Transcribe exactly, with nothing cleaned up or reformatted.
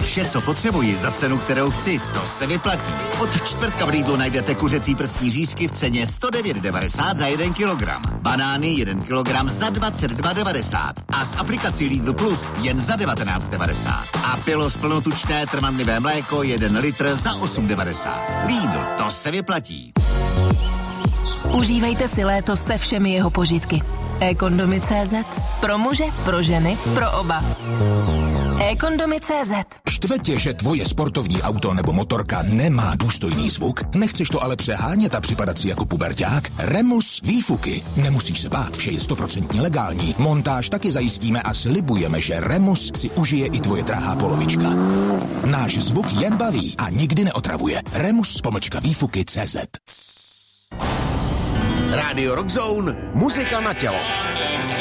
vše, co potřebuji za cenu, kterou chci, to se vyplatí. Od čtvrtka v Lidlu najdete kuřecí prsní řízky v ceně sto devět devadesát za jeden kilogram. Banány jeden kilogram za dvacet dva devadesát. A s aplikací Lidl Plus jen za devatenáct devadesát. A Pilos plnotučné trvanlivé mléko jeden litr za osm devadesát. Lidl, to se vyplatí. Užívejte si léto se všemi jeho požitky. e-kondomy tečka cé zet. Pro muže, pro ženy, pro oba. e-kondomy tečka cé zet. Štve tě, že tvoje sportovní auto nebo motorka nemá důstojný zvuk? Nechceš to ale přehánět a připadat si jako puberťák? Remus výfuky. Nemusíš se bát, vše je stoprocentně legální. Montáž taky zajistíme a slibujeme, že Remus si užije i tvoje drahá polovička. Náš zvuk jen baví a nikdy neotravuje. Remus pomlčka výfuky tečka cé zet. Rádio Rock Zone, muzika na tělo.